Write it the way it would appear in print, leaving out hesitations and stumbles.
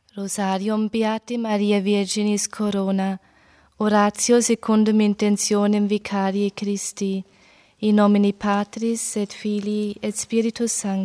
Rosarium Beati Maria Virginis Corona, oratio secundum intentionem vicarii Christi, in nomine Patris et Filii et Spiritus Sancti.